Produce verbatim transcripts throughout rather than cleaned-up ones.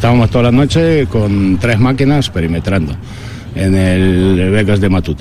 estábamos toda la noche con tres máquinas perimetrando en el Vegas de Matute.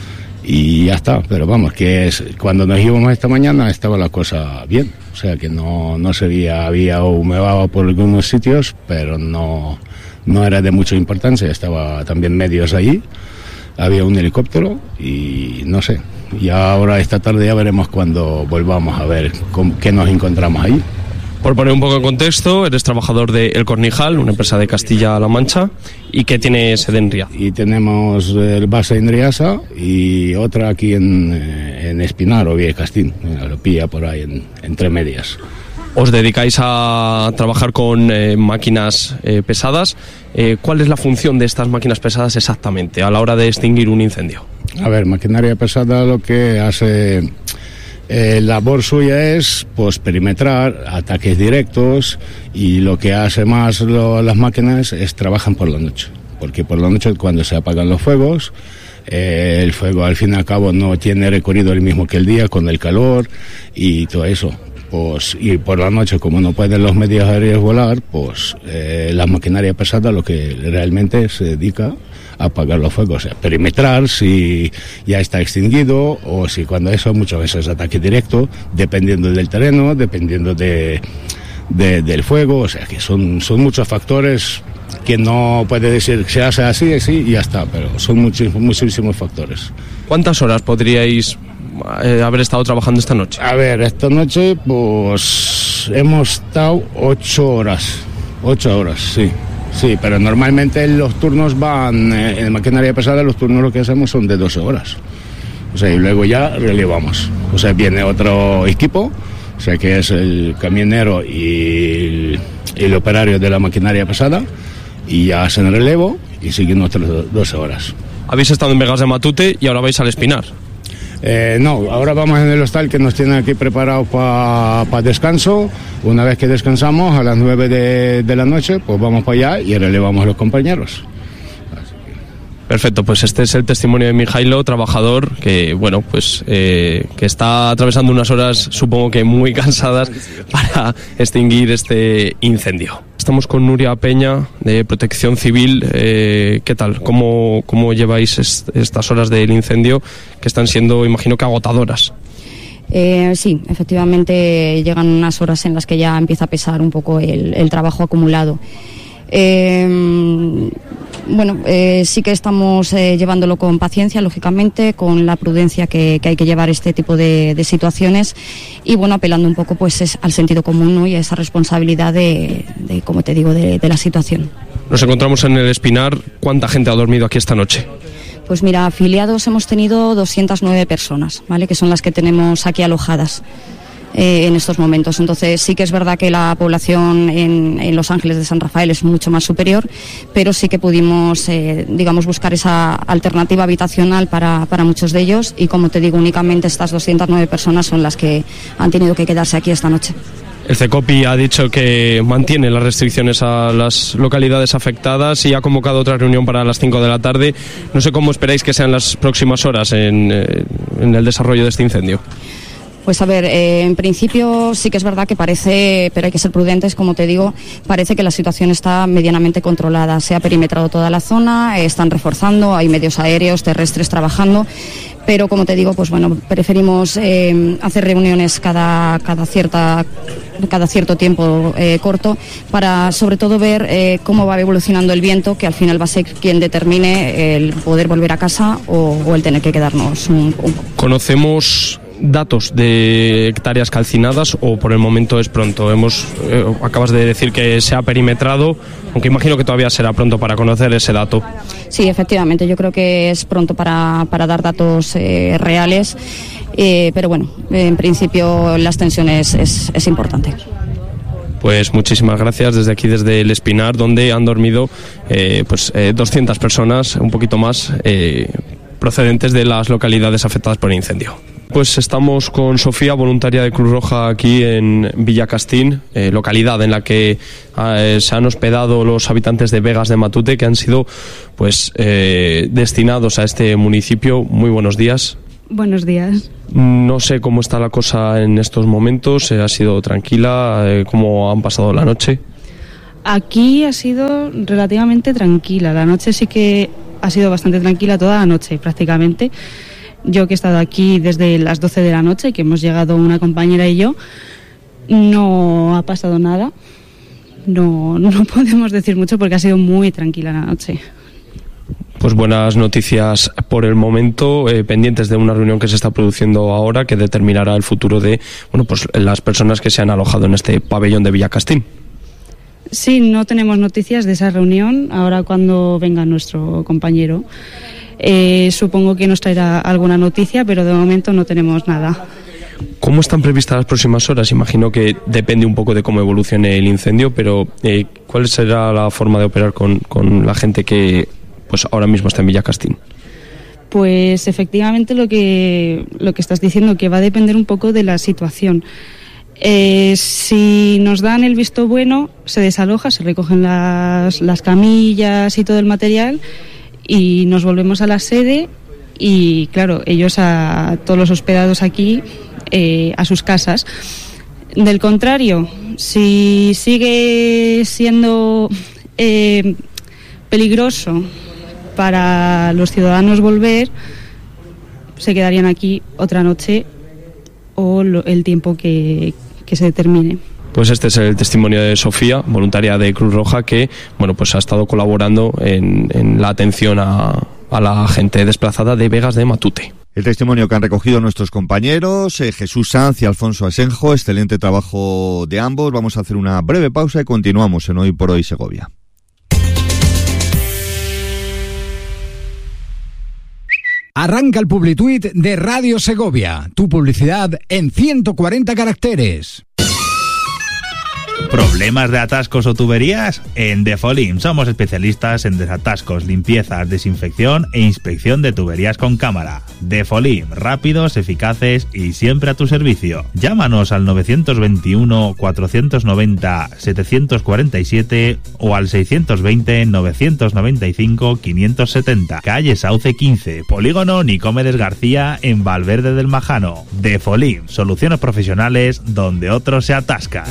Y ya está, pero vamos, que es, cuando nos íbamos esta mañana estaba la cosa bien, o sea que no, no se veía, había humedad por algunos sitios, pero no, no era de mucha importancia, estaba también medios allí, había un helicóptero y no sé, y ahora esta tarde ya veremos cuando volvamos a ver con, qué nos encontramos ahí. Por poner un poco en contexto, eres trabajador de El Cornijal, una empresa de Castilla-La Mancha, y que tiene sede en Riaz. Y tenemos el base en Riasa y otra aquí en, en Espinar o Viecastín, lo pilla por ahí en, entre medias. Os dedicáis a trabajar con eh, máquinas eh, pesadas. Eh, ¿Cuál es la función de estas máquinas pesadas exactamente a la hora de extinguir un incendio? A ver, maquinaria pesada lo que hace... Eh, la labor suya es pues perimetrar, ataques directos, y lo que hace más lo, las máquinas es trabajan por la noche, porque por la noche cuando se apagan los fuegos, eh, el fuego al fin y al cabo no tiene recorrido el mismo que el día con el calor y todo eso. Pues, y por la noche, como no pueden los medios aéreos volar, pues eh, la maquinaria pesada lo que realmente se dedica a apagar los fuegos, o sea, perimetrar si ya está extinguido o si cuando eso muchas veces ataque directo, dependiendo del terreno, dependiendo de, de, del fuego, o sea que son, son muchos factores que no puede decir que se hace así, así y ya está, pero son muchísimos, muchísimos factores. ¿Cuántas horas podríais eh, haber estado trabajando esta noche? A ver, esta noche pues hemos estado ocho horas, ocho horas, sí. Sí, pero normalmente los turnos van, eh, en maquinaria pesada los turnos lo que hacemos son de doce horas. O sea, y luego ya relevamos. O sea, viene otro equipo, o sea, que es el camionero y el, el operario de la maquinaria pesada, y ya hacen relevo y siguen otras doce horas. Habéis estado en Vegas de Matute y ahora vais al Espinar. Eh, no, ahora vamos en el hostal que nos tienen aquí preparados para pa descanso. Una vez que descansamos a las nueve de, de la noche, pues vamos para allá y relevamos a los compañeros. Perfecto, pues este es el testimonio de Mijailo, trabajador que, bueno, pues eh, que está atravesando unas horas, supongo que muy cansadas, para extinguir este incendio. Estamos con Nuria Peña, de Protección Civil. Eh, ¿Qué tal? ¿Cómo, cómo lleváis est- estas horas del incendio, que están siendo, imagino que agotadoras? Eh, sí, efectivamente llegan unas horas en las que ya empieza a pesar un poco el, el trabajo acumulado. Eh, bueno, eh, sí que estamos eh, llevándolo con paciencia, lógicamente, con la prudencia que, que hay que llevar este tipo de, de situaciones, y bueno, apelando un poco pues es, al sentido común, ¿no? Y a esa responsabilidad de, de como te digo, de, de la situación. Nos encontramos en el Espinar. ¿Cuánta gente ha dormido aquí esta noche? Pues mira, afiliados hemos tenido doscientas nueve personas, ¿vale? Que son las que tenemos aquí alojadas eh, en estos momentos. Entonces sí que es verdad que la población en, en Los Ángeles de San Rafael es mucho más superior, pero sí que pudimos, eh, digamos, buscar esa alternativa habitacional para, para muchos de ellos, y como te digo, únicamente estas doscientas nueve personas son las que han tenido que quedarse aquí esta noche. El CECOPI ha dicho que mantiene las restricciones a las localidades afectadas y ha convocado otra reunión para las cinco de la tarde. No sé cómo esperáis que sean las próximas horas en, en el desarrollo de este incendio. Pues a ver, eh, en principio sí que es verdad que parece, pero hay que ser prudentes, como te digo, parece que la situación está medianamente controlada. Se ha perimetrado toda la zona, eh, están reforzando, hay medios aéreos, terrestres trabajando, pero como te digo, pues bueno, preferimos eh, hacer reuniones cada, cada, cierta, cada cierto tiempo eh, corto, para sobre todo ver eh, cómo va evolucionando el viento, que al final va a ser quien determine el poder volver a casa o, o el tener que quedarnos un, un poco. ¿Conocemos datos de hectáreas calcinadas o por el momento es pronto? Hemos eh, acabas de decir que se ha perimetrado, aunque imagino que todavía será pronto para conocer ese dato. Sí, efectivamente, yo creo que es pronto para, para dar datos eh, reales, eh, pero bueno, en principio la extensión es, es, es importante. Pues muchísimas gracias desde aquí, desde el Espinar, donde han dormido eh, pues eh, doscientas personas, un poquito más, eh, procedentes de las localidades afectadas por el incendio. Pues estamos con Sofía, voluntaria de Cruz Roja aquí en Villacastín, eh, localidad en la que eh, se han hospedado los habitantes de Vegas de Matute, que han sido pues eh, destinados a este municipio. Muy buenos días. Buenos días. No sé cómo está la cosa en estos momentos. ¿Ha sido tranquila? ¿Cómo han pasado la noche? Aquí ha sido relativamente tranquila. La noche sí que ha sido bastante tranquila, toda la noche prácticamente. Yo que he estado aquí desde las doce de la noche, que hemos llegado una compañera y yo, no ha pasado nada. No, no podemos decir mucho porque ha sido muy tranquila la noche. Pues buenas noticias por el momento, eh, pendientes de una reunión que se está produciendo ahora que determinará el futuro de bueno, pues las personas que se han alojado en este pabellón de Villacastín. Sí, no tenemos noticias de esa reunión ahora cuando venga nuestro compañero. Eh, supongo que nos traerá alguna noticia, pero de momento no tenemos nada. ¿Cómo están previstas las próximas horas? Imagino que depende un poco de cómo evolucione el incendio, pero eh, ¿cuál será la forma de operar con, con la gente que pues ahora mismo está en Villacastín? Pues efectivamente lo que, lo que estás diciendo, que va a depender un poco de la situación. Eh, si nos dan el visto bueno, se desaloja, se recogen las, las camillas y todo el material y nos volvemos a la sede y claro, ellos a todos los hospedados aquí eh, a sus casas. Del contrario, si sigue siendo eh, peligroso para los ciudadanos volver, se quedarían aquí otra noche o lo, el tiempo que, que se determine. Pues este es el testimonio de Sofía, voluntaria de Cruz Roja, que bueno pues ha estado colaborando en, en la atención a, a la gente desplazada de Vegas de Matute. El testimonio que han recogido nuestros compañeros, eh, Jesús Sanz y Alfonso Asenjo, excelente trabajo de ambos. Vamos a hacer una breve pausa y continuamos en Hoy por Hoy Segovia. Arranca el Publituit de Radio Segovia, tu publicidad en ciento cuarenta caracteres. ¿Problemas de atascos o tuberías? En Defolim somos especialistas en desatascos, limpiezas, desinfección e inspección de tuberías con cámara. Defolim, rápidos, eficaces y siempre a tu servicio. Llámanos al nueve dos uno, cuatro nueve cero, siete cuatro siete o al seis dos cero, nueve nueve cinco, cinco siete cero. Calle Sauce quince, Polígono Nicomedes García en Valverde del Majano. Defolim, soluciones profesionales donde otros se atascan.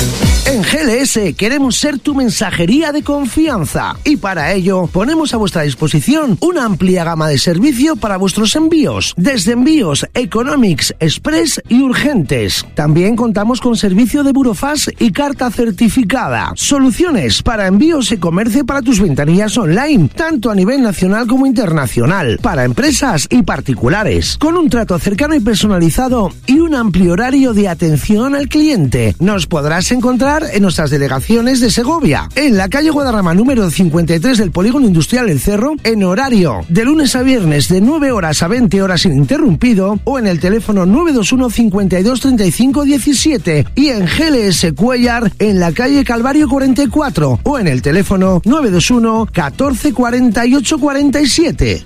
En G L S queremos ser tu mensajería de confianza y para ello ponemos a vuestra disposición una amplia gama de servicio para vuestros envíos, desde envíos Economics, Express y urgentes. También contamos con servicio de burofax y carta certificada. Soluciones para envíos y comercio para tus ventanillas online, tanto a nivel nacional como internacional, para empresas y particulares, con un trato cercano y personalizado y un amplio horario de atención al cliente. Nos podrás encontrar en nuestras delegaciones de Segovia, en la calle Guadarrama número cincuenta y tres del Polígono Industrial El Cerro, en horario de lunes a viernes de nueve horas a veinte horas ininterrumpido, o en el teléfono nueve dos uno, cincuenta y dos, treinta y cinco, diecisiete, y en G L S Cuellar en la calle Calvario cuarenta y cuatro, o en el teléfono nueve dos uno, catorce, cuarenta y ocho, cuarenta y siete.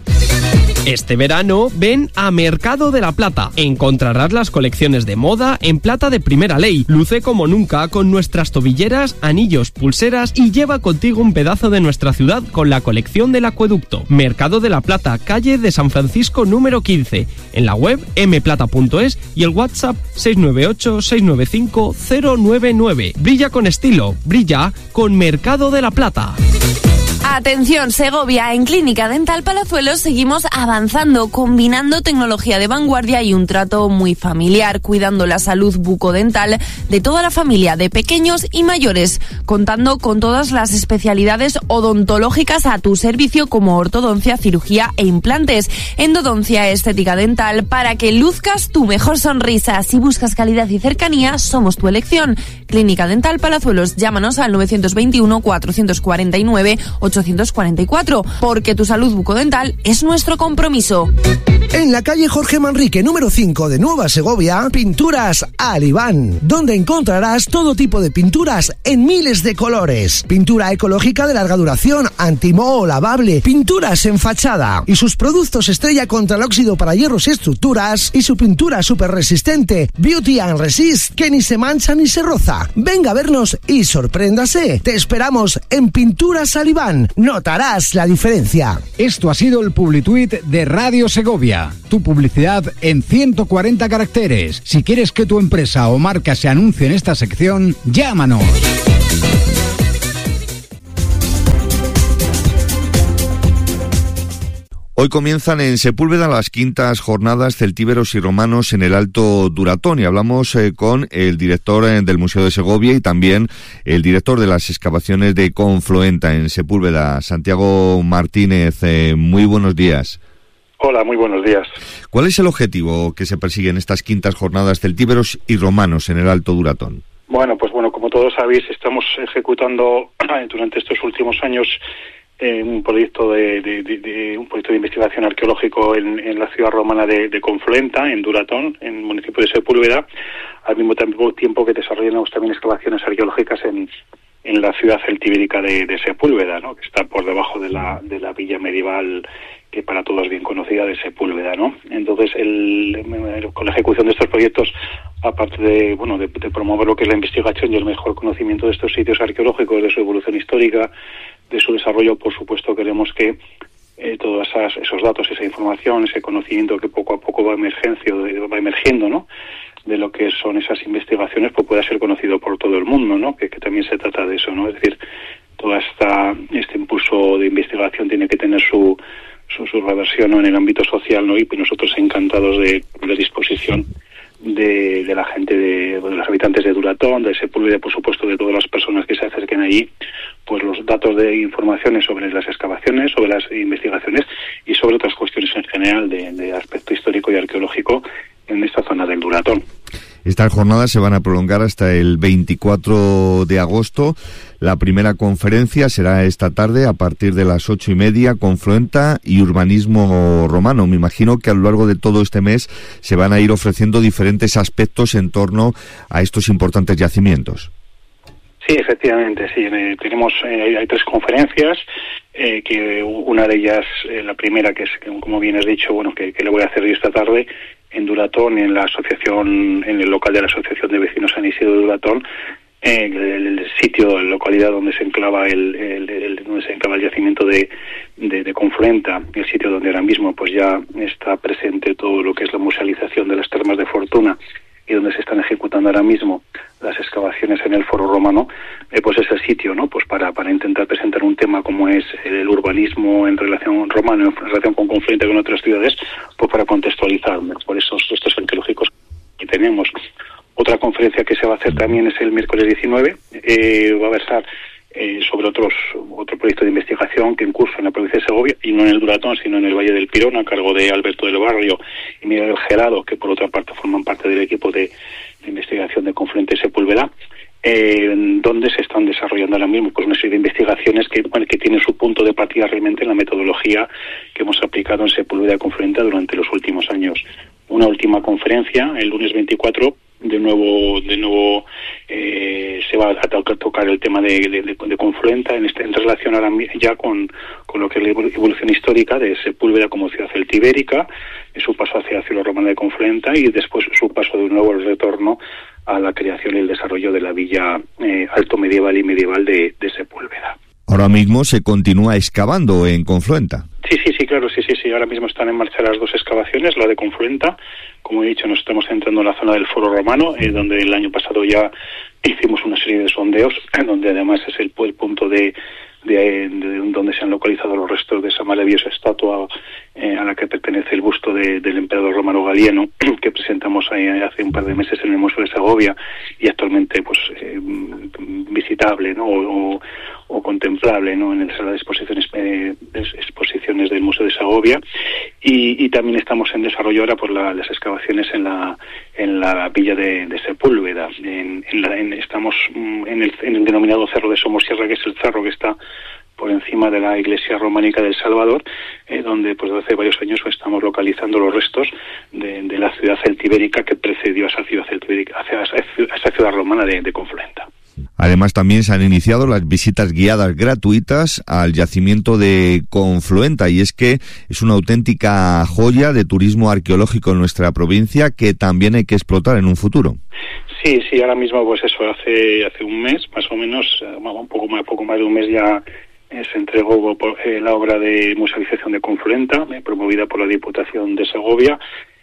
Este verano ven a Mercado de la Plata. Encontrarás las colecciones de moda en plata de primera ley. Luce como nunca con nuestras tobilleras, anillos, pulseras y lleva contigo un pedazo de nuestra ciudad con la colección del acueducto. Mercado de la Plata, calle de San Francisco número quince. En la web eme plata punto es y el WhatsApp seis nueve ocho, seis nueve cinco, cero nueve nueve. Brilla con estilo, brilla con Mercado de la Plata. Atención Segovia, en Clínica Dental Palazuelos seguimos avanzando, combinando tecnología de vanguardia y un trato muy familiar, cuidando la salud bucodental de toda la familia, de pequeños y mayores, contando con todas las especialidades odontológicas a tu servicio como ortodoncia, cirugía e implantes, endodoncia, estética dental, para que luzcas tu mejor sonrisa. Si buscas calidad y cercanía, somos tu elección. Clínica Dental Palazuelos, llámanos al nueve dos uno, cuatro cuatro nueve, ocho cuatro cuatro, porque tu salud bucodental es nuestro compromiso. En la calle Jorge Manrique número cinco de Nueva Segovia, Pinturas Alibán, donde encontrarás todo tipo de pinturas en miles de colores. Pintura ecológica de larga duración, antimoho, lavable, pinturas en fachada y sus productos estrella contra el óxido para hierros y estructuras, y su pintura súper resistente Beauty and Resist, que ni se mancha ni se roza. Venga a vernos y sorpréndase. Te esperamos en Pinturas Alibán. Notarás la diferencia. Esto ha sido el Publituit de Radio Segovia, tu publicidad en ciento cuarenta caracteres. Si quieres que tu empresa o marca se anuncie en esta sección, llámanos. Hoy comienzan en Sepúlveda las quintas jornadas celtíberos y romanos en el Alto Duratón y hablamos eh, con el director eh, del Museo de Segovia y también el director de las excavaciones de Confluenta en Sepúlveda, Santiago Martínez. Eh, muy buenos días. Hola, muy buenos días. ¿Cuál es el objetivo que se persigue en estas quintas jornadas celtíberos y romanos en el Alto Duratón? Bueno, pues bueno, como todos sabéis, estamos ejecutando durante estos últimos años eh, un proyecto de, de, de, de un proyecto de investigación arqueológico en, en la ciudad romana de, de Confluenta, en Duratón, en el municipio de Sepúlveda, al mismo tiempo que desarrollamos también excavaciones arqueológicas en, en la ciudad celtibérica de, de Sepúlveda, ¿no?, que está por debajo de la, de la villa medieval que para todos es bien conocida de Sepúlveda, ¿no? Entonces, el, el, con la ejecución de estos proyectos, aparte de, bueno, de, de promover lo que es la investigación y el mejor conocimiento de estos sitios arqueológicos, de su evolución histórica, de su desarrollo, por supuesto, queremos que eh, todos esas, esos datos, esa información, ese conocimiento que poco a poco va emergencia, va emergiendo, ¿no?, de lo que son esas investigaciones, pues pueda ser conocido por todo el mundo, ¿no?, que, que también se trata de eso, ¿no? Es decir, toda esta este impulso de investigación tiene que tener su Su, su reversión, ¿no?, en el ámbito social, ¿no? Y pues nosotros encantados de la disposición de, de la gente, de, de los habitantes de Duratón, de Sepúlveda, por supuesto, de todas las personas que se acerquen allí, pues los datos de informaciones sobre las excavaciones, sobre las investigaciones y sobre otras cuestiones en general de, de aspecto histórico y arqueológico en esta zona del Duratón. Estas jornadas se van a prolongar hasta el veinticuatro de agosto. La primera conferencia será esta tarde a partir de las ocho y media, Confluenta y Urbanismo Romano. Me imagino que a lo largo de todo este mes se van a ir ofreciendo diferentes aspectos en torno a estos importantes yacimientos. Sí, efectivamente, sí. Eh, tenemos, eh, hay tres conferencias, eh, que una de ellas, eh, la primera, que es, como bien has dicho, bueno, que, que le voy a hacer yo esta tarde, en Duratón, en la asociación, en el local de la Asociación de Vecinos San Isidro de Duratón, eh, el, el sitio, la localidad donde se enclava el, el, el donde se enclava el yacimiento de, de, de Confluenta, el sitio donde ahora mismo pues ya está presente todo lo que es la musealización de las termas de Fortuna y donde se están ejecutando ahora mismo las excavaciones en el Foro Romano, eh, pues es el sitio, ¿no?, pues para, para intentar presentar un tema como es el urbanismo en relación romano, en relación con Confluenta con otras ciudades, pues para contextualizar por esos estos arqueológicos que tenemos. Otra conferencia que se va a hacer también es el miércoles diecinueve, eh, va a versar eh, sobre otros otro proyecto de investigación que en curso en la provincia de Segovia, y no en el Duratón, sino en el Valle del Pirón, a cargo de Alberto del Barrio y Miguel Gerado, que por otra parte forman parte del equipo de, de investigación de Confluenta y Sepúlveda, eh, donde se están desarrollando ahora mismo pues una serie de investigaciones que, bueno, que tienen su punto de partida realmente en la metodología que hemos aplicado en Sepúlveda y Confluenta durante los últimos años. Una última conferencia, el lunes veinticuatro, de nuevo de nuevo eh, se va a to- tocar el tema de, de, de, de Confluenta en, este, en relación ahora ya con, con lo que es la evolución histórica de Sepúlveda como ciudad celtibérica, su paso hacia la ciudad romana de Confluenta y después su paso de nuevo el retorno a la creación y el desarrollo de la villa eh, alto medieval y medieval de, de Sepúlveda. Ahora mismo se continúa excavando en Confluenta. Sí, sí, sí, claro, sí, sí, sí. Ahora mismo están en marcha las dos excavaciones, la de Confluenta. Como he dicho, nos estamos entrando en la zona del Foro Romano, eh, donde el año pasado ya hicimos una serie de sondeos, donde además es el, el punto de, de, de donde se han localizado los restos de esa maravillosa estatua eh, a la que pertenece el busto de, del emperador romano Galieno, que presentamos ahí hace un par de meses en el Museo de Segovia y actualmente pues eh, visitable, ¿no?, o, o contemplable, ¿no?, en la sala de exposiciones, eh, exposiciones del Museo de Segovia, y, y también estamos en desarrollo ahora por la, las excavaciones en la en la villa de, de Sepúlveda. En, en la, en, estamos en el, en el denominado Cerro de Somosierra, que es el cerro que está por encima de la iglesia románica del Salvador, eh, donde pues desde hace varios años estamos localizando los restos de, de la ciudad celtibérica que precedió a esa ciudad celtibérica, hacia a esa ciudad romana de, de Confluenta. Además, también se han iniciado las visitas guiadas gratuitas al yacimiento de Confluenta, y es que es una auténtica joya de turismo arqueológico en nuestra provincia que también hay que explotar en un futuro. Sí, sí, ahora mismo pues eso, hace hace un mes, más o menos, un poco más, poco más de un mes ya eh, se entregó eh, la obra de musealización de Confluenta, eh, promovida por la Diputación de Segovia,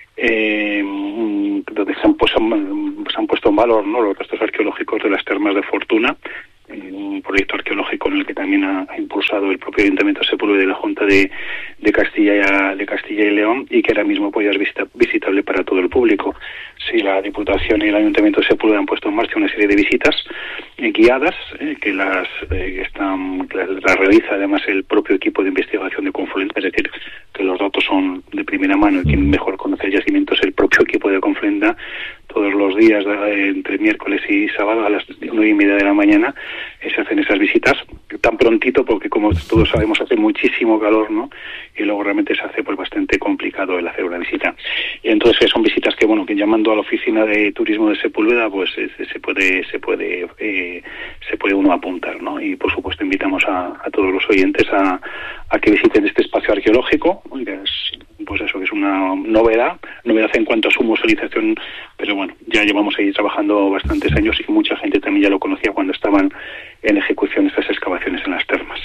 eh, donde se han, pues, han, se han puesto en valor, ¿no?, los restos arqueológicos de las termas de Fortuna, un proyecto arqueológico en el que también ha, ha impulsado el propio Ayuntamiento de Sepúlveda y la Junta de, de Castilla y, de Castilla y León, y que ahora mismo puede ser visita, visitable para todo el público. Sí, la Diputación y el Ayuntamiento de Sepúlveda han puesto en marcha una serie de visitas eh, guiadas eh, que las eh, están las, las realiza además el propio equipo de investigación de Confluent, es decir, que los datos son de primera mano y quien mejor conoce el yacimiento es el propio equipo de Confluent. Todos los días, eh, entre miércoles y sábado, a las nueve y media de la mañana, eh, se hacen esas visitas, tan prontito porque, como todos sabemos, hace muchísimo calor, ¿no? Y luego realmente se hace pues bastante complicado el hacer una visita. Y entonces son visitas que, bueno, que llamando a la oficina de turismo de Sepúlveda, pues eh, se puede se puede eh, se puede uno apuntar, ¿no? Y por supuesto invitamos a, a todos los oyentes a, a que visiten este espacio arqueológico, que es, pues eso, que es una novedad, novedad en cuanto a su musealización, pero bueno, ya llevamos ahí trabajando bastantes años y mucha gente también ya lo conocía cuando estaban en ejecución estas excavaciones en las termas.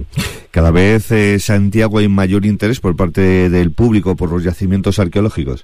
Cada vez, eh, Santiago, hay mayor interés por parte del público por los yacimientos arqueológicos.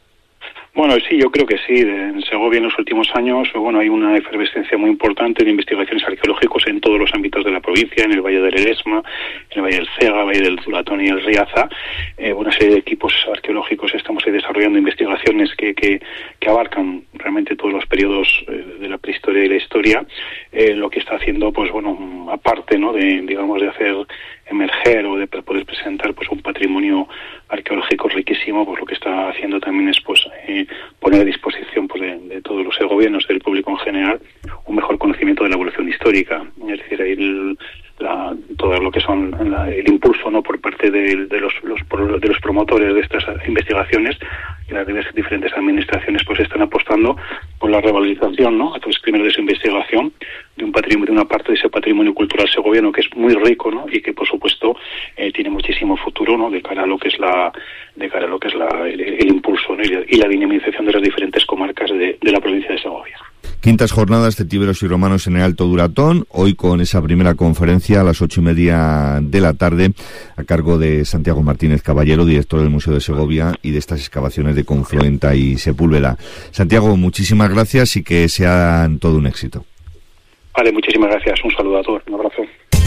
Bueno, sí, yo creo que sí. En Segovia en los últimos años, bueno, hay una efervescencia muy importante de investigaciones arqueológicas en todos los ámbitos de la provincia, en el Valle del Eresma, en el Valle del Cega, el Valle del Zulatón y el Riaza. Eh, una serie de equipos arqueológicos estamos ahí desarrollando investigaciones que, que, que abarcan realmente todos los periodos eh, de la prehistoria y la historia. Eh, lo que está haciendo, pues bueno, aparte, ¿no?, de, digamos, de hacer emerger o de poder presentar pues un patrimonio arqueológico riquísimo, pues lo que está haciendo también es pues eh, poner a disposición pues de, de todos los gobiernos, del público en general, un mejor conocimiento de la evolución histórica, es decir, el, la, todo lo que son la, el impulso, ¿no?, por parte de, de los, los de los promotores de estas investigaciones, y las diversas diferentes administraciones pues están apostando por la revalorización, ¿no?, a todos primero de su investigación, de un patrimonio, de una parte de ese patrimonio cultural segoviano que es muy rico, ¿no?, y que por supuesto eh, tiene muchísimo futuro, ¿no?, de cara a lo que es la de cara a lo que es la, el, el impulso, ¿no?, y, la, y la dinamización de las diferentes comarcas de, de la provincia de Segovia. Quintas jornadas celtíberos y romanos en el Alto Duratón, hoy con esa primera conferencia a las ocho y media de la tarde, a cargo de Santiago Martínez Caballero, director del Museo de Segovia y de estas excavaciones de Confluenta y Sepúlveda. Santiago, muchísimas gracias y que sean todo un éxito. Vale, muchísimas gracias. Un saludo a todos. Un abrazo.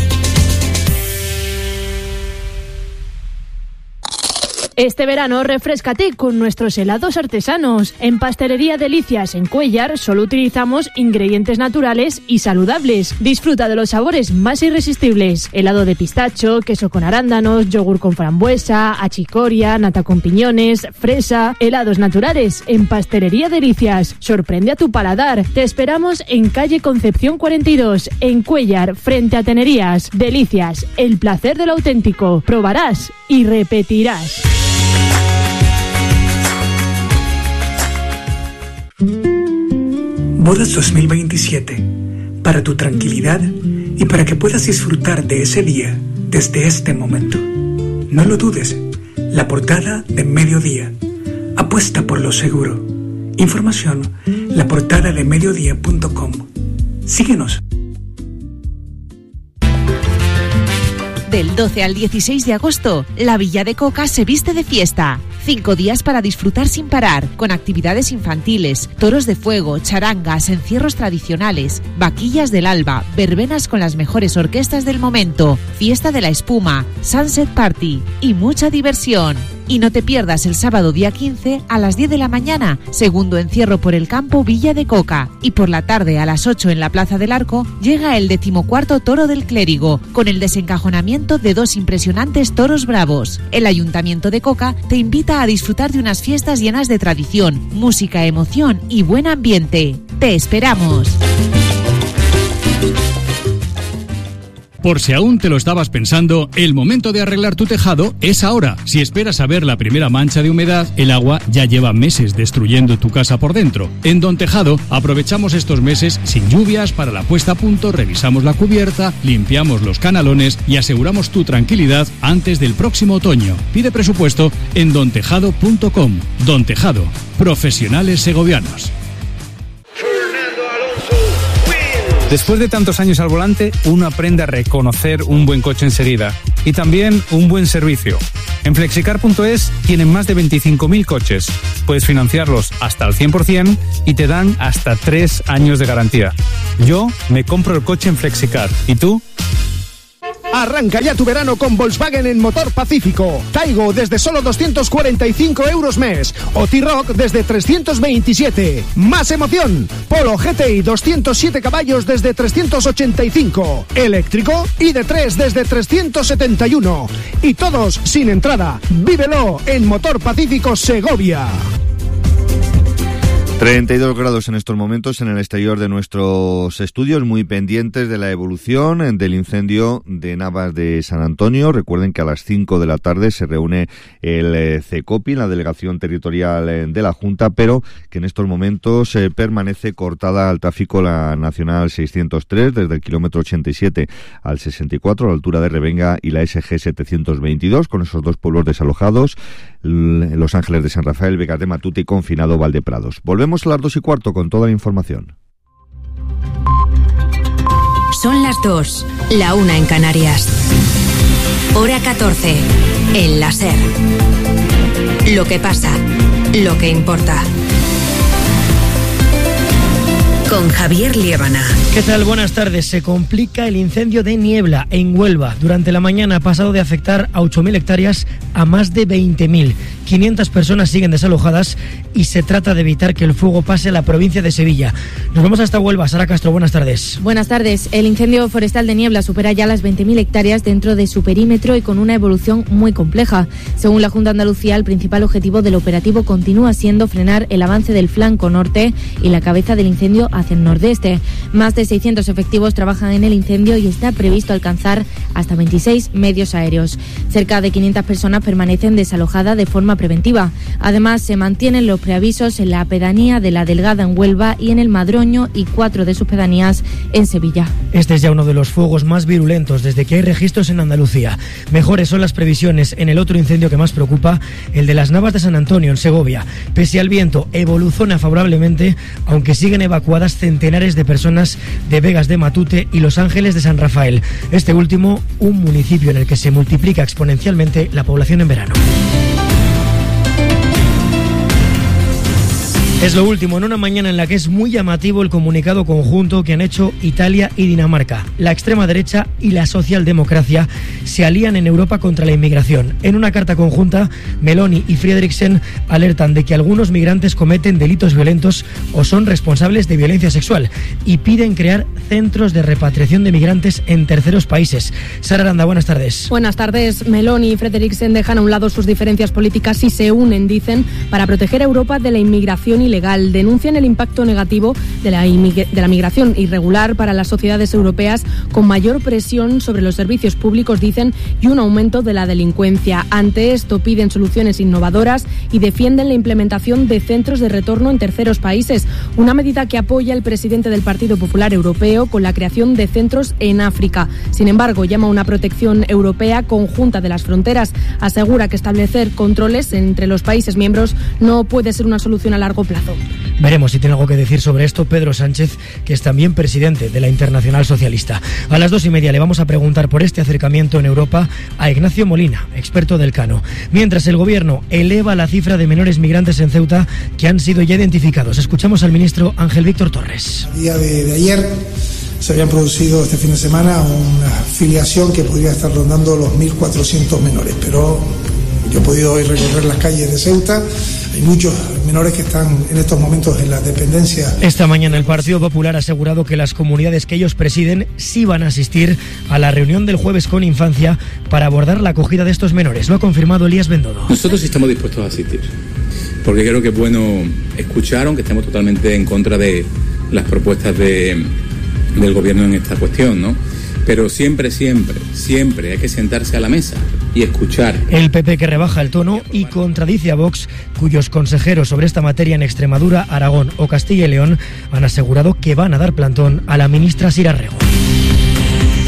Este verano refréscate con nuestros helados artesanos. En Pastelería Delicias en Cuéllar solo utilizamos ingredientes naturales y saludables. Disfruta de los sabores más irresistibles. Helado de pistacho, queso con arándanos, yogur con frambuesa, achicoria, nata con piñones, fresa. Helados naturales en Pastelería Delicias. Sorprende a tu paladar. Te esperamos en calle Concepción cuarenta y dos, en Cuéllar, frente a Tenerías. Delicias, el placer del auténtico. Probarás y repetirás. Bodas dos mil veintisiete, para tu tranquilidad y para que puedas disfrutar de ese día desde este momento. No lo dudes, la portada de Mediodía. Apuesta por lo seguro. Información, la portada de mediodía punto com. Síguenos. Del doce al dieciséis de agosto, la Villa de Coca se viste de fiesta. Cinco días para disfrutar sin parar, con actividades infantiles, toros de fuego, charangas, encierros tradicionales, vaquillas del alba, verbenas con las mejores orquestas del momento, fiesta de la espuma, sunset party y mucha diversión. Y no te pierdas el sábado día quince a las diez de la mañana, segundo encierro por el campo Villa de Coca. Y por la tarde a las ocho en la Plaza del Arco llega el decimocuarto Toro del Clérigo, con el desencajonamiento de dos impresionantes toros bravos. El Ayuntamiento de Coca te invita a disfrutar de unas fiestas llenas de tradición, música, emoción y buen ambiente. ¡Te esperamos! Por si aún te lo estabas pensando, el momento de arreglar tu tejado es ahora. Si esperas a ver la primera mancha de humedad, el agua ya lleva meses destruyendo tu casa por dentro. En Don Tejado aprovechamos estos meses sin lluvias para la puesta a punto, revisamos la cubierta, limpiamos los canalones y aseguramos tu tranquilidad antes del próximo otoño. Pide presupuesto en don tejado punto com. Don Tejado, profesionales segovianos. Después de tantos años al volante, uno aprende a reconocer un buen coche enseguida y también un buen servicio. En flexicar punto es tienen más de veinticinco mil coches. Puedes financiarlos hasta el cien por ciento y te dan hasta tres años de garantía. Yo me compro el coche en Flexicar. ¿Y tú? Arranca ya tu verano con Volkswagen en Motor Pacífico. Taigo desde solo doscientos cuarenta y cinco euros mes. O T-Roc desde trescientos veintisiete. Más emoción. Polo G T I doscientos siete caballos desde trescientos ochenta y cinco. Eléctrico I D tres desde trescientos setenta y uno. Y todos sin entrada. Vívelo en Motor Pacífico Segovia. treinta y dos grados en estos momentos en el exterior de nuestros estudios, muy pendientes de la evolución del incendio de Navas de San Antonio. Recuerden que a las cinco de la tarde se reúne el CECOPI, la Delegación Territorial de la Junta, pero que en estos momentos eh, permanece cortada al tráfico la Nacional seiscientos tres desde el kilómetro ochenta y siete al sesenta y cuatro a la altura de Revenga y la S G setecientos veintidós, con esos dos pueblos desalojados, Los Ángeles de San Rafael, Vegas de Matute y confinado Valdeprados. Volvemos a las dos y cuarto con toda la información. Son las dos, la una en Canarias. Hora catorce, en la SER. Lo que pasa, lo que importa. Con Javier Liébana. ¿Qué tal? Buenas tardes. Se complica el incendio de Niebla en Huelva. Durante la mañana ha pasado de afectar a ocho mil hectáreas a más de veinte mil. quinientas personas siguen desalojadas y se trata de evitar que el fuego pase a la provincia de Sevilla. Nos vamos hasta Huelva. Sara Castro, buenas tardes. Buenas tardes. El incendio forestal de Niebla supera ya las veinte mil hectáreas dentro de su perímetro y con una evolución muy compleja. Según la Junta de Andalucía, el principal objetivo del operativo continúa siendo frenar el avance del flanco norte y la cabeza del incendio hacia el nordeste. Más de seiscientos efectivos trabajan en el incendio y está previsto alcanzar hasta veintiséis medios aéreos. Cerca de quinientas personas permanecen desalojadas de forma preventiva. Además, se mantienen los preavisos en la pedanía de La Delgada en Huelva y en el Madroño y cuatro de sus pedanías en Sevilla. Este es ya uno de los fuegos más virulentos desde que hay registros en Andalucía. Mejores son las previsiones en el otro incendio que más preocupa, el de las Navas de San Antonio en Segovia. Pese al viento, evoluciona favorablemente, aunque siguen evacuadas centenares de personas de Vegas de Matute y Los Ángeles de San Rafael. Este último, un municipio en el que se multiplica exponencialmente la población en verano. Es lo último en una mañana en la que es muy llamativo el comunicado conjunto que han hecho Italia y Dinamarca. La extrema derecha y la socialdemocracia se alían en Europa contra la inmigración. En una carta conjunta, Meloni y Frederiksen alertan de que algunos migrantes cometen delitos violentos o son responsables de violencia sexual y piden crear centros de repatriación de migrantes en terceros países. Sara Aranda, buenas tardes. Buenas tardes. Meloni y Frederiksen dejan a un lado sus diferencias políticas y se unen, dicen, para proteger a Europa de la inmigración y legal. Denuncian el impacto negativo de la, de la migración irregular para las sociedades europeas, con mayor presión sobre los servicios públicos, dicen, y un aumento de la delincuencia. Ante esto piden soluciones innovadoras y defienden la implementación de centros de retorno en terceros países, una medida que apoya el presidente del Partido Popular Europeo con la creación de centros en África. Sin embargo, llama a una protección europea conjunta de las fronteras. Asegura que establecer controles entre los países miembros no puede ser una solución a largo plazo. Veremos si tiene algo que decir sobre esto Pedro Sánchez, que es también presidente de la Internacional Socialista. A las dos y media le vamos a preguntar por este acercamiento en Europa a Ignacio Molina, experto del Cano. Mientras el gobierno eleva la cifra de menores migrantes en Ceuta que han sido ya identificados. Escuchamos al ministro Ángel Víctor Torres. El día de, de ayer se habían producido este fin de semana una filiación que podría estar rondando los mil cuatrocientos menores, pero yo he podido hoy recorrer las calles de Ceuta. Hay muchos menores que están en estos momentos en la dependencia. Esta mañana el Partido Popular ha asegurado que las comunidades que ellos presiden sí van a asistir a la reunión del jueves con Infancia para abordar la acogida de estos menores. Lo ha confirmado Elías Bendodo. Nosotros estamos dispuestos a asistir, porque creo que es bueno escuchar, aunque estemos totalmente en contra de las propuestas de, del gobierno en esta cuestión, ¿no? Pero siempre, siempre, siempre hay que sentarse a la mesa y escuchar. El P P que rebaja el tono y contradice a Vox, cuyos consejeros sobre esta materia en Extremadura, Aragón o Castilla y León han asegurado que van a dar plantón a la ministra Sira Rego.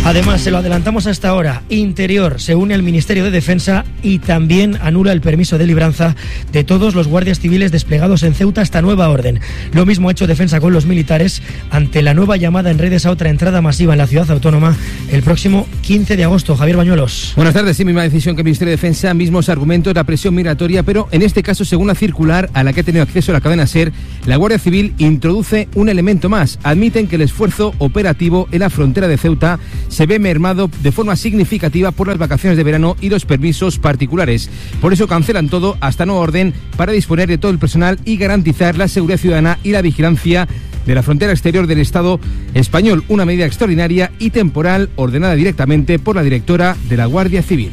Además, se lo adelantamos hasta ahora, Interior se une al Ministerio de Defensa y también anula el permiso de libranza de todos los guardias civiles desplegados en Ceuta hasta nueva orden. Lo mismo ha hecho Defensa con los militares ante la nueva llamada en redes a otra entrada masiva en la ciudad autónoma el próximo quince de agosto. Javier Bañuelos. Buenas tardes. Sí, misma decisión que el Ministerio de Defensa, mismos argumentos, la presión migratoria, pero en este caso, según la circular a la que ha tenido acceso la cadena SER, la Guardia Civil introduce un elemento más. Admiten que el esfuerzo operativo en la frontera de Ceuta se ve mermado de forma significativa por las vacaciones de verano y los permisos particulares. Por eso cancelan todo hasta nueva orden para disponer de todo el personal y garantizar la seguridad ciudadana y la vigilancia de la frontera exterior del Estado español, una medida extraordinaria y temporal ordenada directamente por la directora de la Guardia Civil.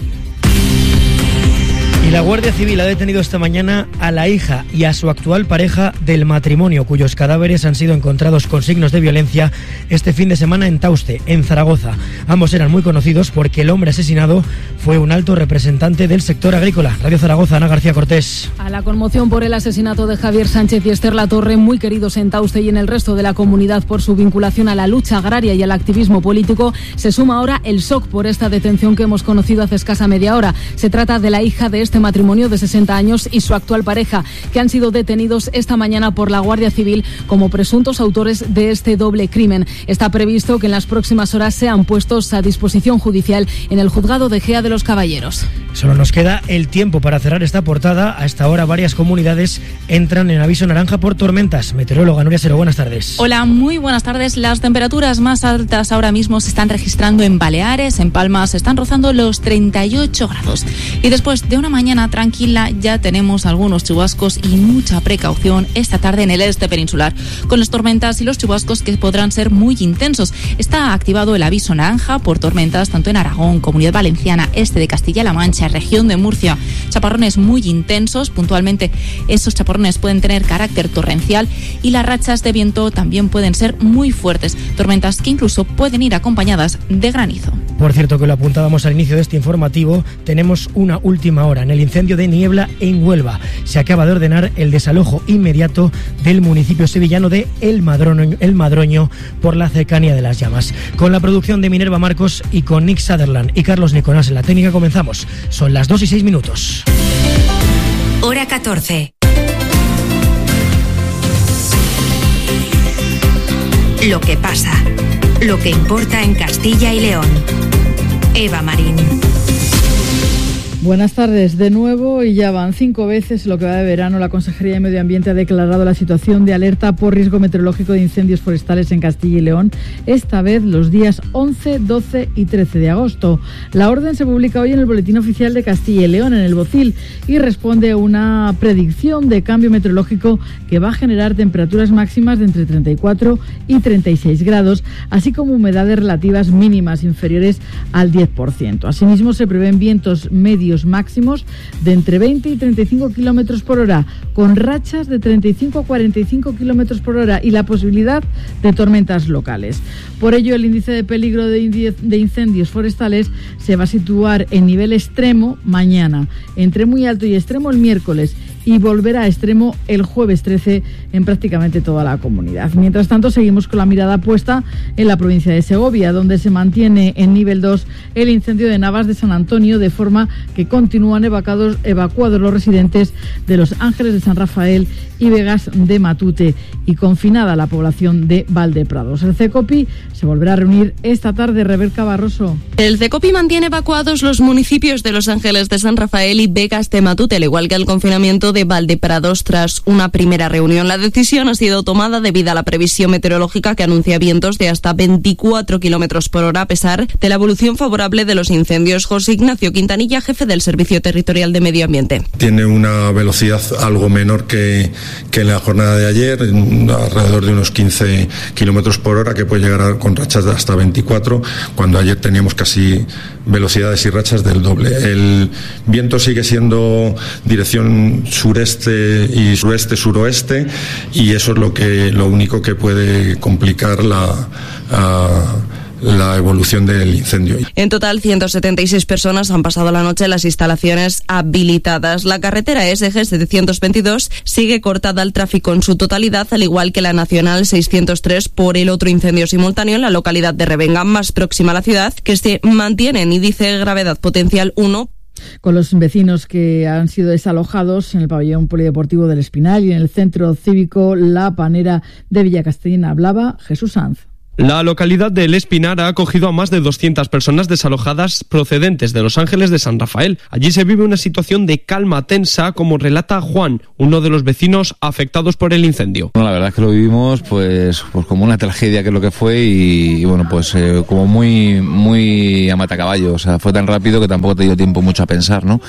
Y la Guardia Civil ha detenido esta mañana a la hija y a su actual pareja del matrimonio, cuyos cadáveres han sido encontrados con signos de violencia este fin de semana en Tauste, en Zaragoza. Ambos eran muy conocidos porque el hombre asesinado fue un alto representante del sector agrícola. Radio Zaragoza, Ana García Cortés. A la conmoción por el asesinato de Javier Sánchez y Esther Latorre, muy queridos en Tauste y en el resto de la comunidad por su vinculación a la lucha agraria y al activismo político, se suma ahora el shock por esta detención que hemos conocido hace escasa media hora. Se trata de la hija de este matrimonio de sesenta años y su actual pareja, que han sido detenidos esta mañana por la Guardia Civil como presuntos autores de este doble crimen. Está previsto que en las próximas horas sean puestos a disposición judicial en el juzgado de Gea de los Caballeros. Solo nos queda el tiempo para cerrar esta portada. A esta hora varias comunidades entran en aviso naranja por tormentas. Meteoróloga Nuria Sero, buenas tardes. Hola, muy buenas tardes. Las temperaturas más altas ahora mismo se están registrando en Baleares, en Palma se están rozando los treinta y ocho grados. Y después de una mañana tranquila ya tenemos algunos chubascos y mucha precaución esta tarde en el este peninsular, con las tormentas y los chubascos que podrán ser muy intensos. Está activado el aviso naranja por tormentas tanto en Aragón, Comunidad Valenciana, este de Castilla-La Mancha, región de Murcia. Chaparrones muy intensos, puntualmente esos chaparrones pueden tener carácter torrencial y las rachas de viento también pueden ser muy fuertes, tormentas que incluso pueden ir acompañadas de granizo. Por cierto, que lo apuntábamos al inicio de este informativo, tenemos una última hora en el incendio de Niebla en Huelva. Se acaba de ordenar el desalojo inmediato del municipio sevillano de El Madroño, El Madroño por la cercanía de las llamas. Con la producción de Minerva Marcos y con Nick Sutherland y Carlos Nicolás en la técnica comenzamos. Son las dos y seis minutos. Hora catorce. Lo que pasa, lo que importa en Castilla y León. Eva Marín. Buenas tardes de nuevo, y ya van cinco veces lo que va de verano. La Consejería de Medio Ambiente ha declarado la situación de alerta por riesgo meteorológico de incendios forestales en Castilla y León, esta vez los días once, doce y trece de agosto. La orden se publica hoy en el Boletín Oficial de Castilla y León, en el BOCIL, y responde a una predicción de cambio meteorológico que va a generar temperaturas máximas de entre treinta y cuatro y treinta y seis grados, así como humedades relativas mínimas inferiores al diez por ciento. Asimismo, se prevén vientos medios máximos de entre veinte y treinta y cinco kilómetros por hora, con rachas de treinta y cinco a cuarenta y cinco kilómetros por hora y la posibilidad de tormentas locales. Por ello, el índice de peligro de incendios forestales se va a situar en nivel extremo mañana, entre muy alto y extremo el miércoles, y volverá a extremo el jueves trece en prácticamente toda la comunidad. Mientras tanto, seguimos con la mirada puesta en la provincia de Segovia, donde se mantiene en nivel dos el incendio de Navas de San Antonio, de forma que continúan evacuados, evacuados los residentes de Los Ángeles de San Rafael y Vegas de Matute, y confinada la población de Valdeprados. El CECOPI se volverá a reunir esta tarde. Rebeca Barroso. El CECOPI mantiene evacuados los municipios de Los Ángeles de San Rafael y Vegas de Matute, al igual que el confinamiento de Valdeprados tras una primera reunión. La decisión ha sido tomada debido a la previsión meteorológica que anuncia vientos de hasta veinticuatro kilómetros por hora, a pesar de la evolución favorable de los incendios. José Ignacio Quintanilla, jefe del Servicio Territorial de Medio Ambiente. Tiene una velocidad algo menor que, que en la jornada de ayer, alrededor de unos quince kilómetros por hora, que puede llegar a, con rachas de hasta veinticuatro, cuando ayer teníamos casi velocidades y rachas del doble. El viento sigue siendo dirección sureste y sureste-suroeste, y eso es lo que lo único que puede complicar la, a, la evolución del incendio. En total, ciento setenta y seis personas han pasado la noche en las instalaciones habilitadas. La carretera S G setecientos veintidós sigue cortada al tráfico en su totalidad, al igual que la Nacional seiscientos tres por el otro incendio simultáneo en la localidad de Revenga, más próxima a la ciudad, que se mantiene en índice de gravedad potencial uno. Con los vecinos que han sido desalojados en el pabellón polideportivo del Espinal y en el centro cívico La Panera de Villacastellina, hablaba Jesús Sanz. La localidad de El Espinar ha acogido a más de doscientas personas desalojadas procedentes de Los Ángeles de San Rafael. Allí se vive una situación de calma tensa, como relata Juan, uno de los vecinos afectados por el incendio. Bueno, la verdad es que lo vivimos pues, pues como una tragedia, que es lo que fue, y, y bueno, pues eh, como muy muy a matacaballo. O sea, fue tan rápido que tampoco te dio tiempo mucho a pensar, ¿no?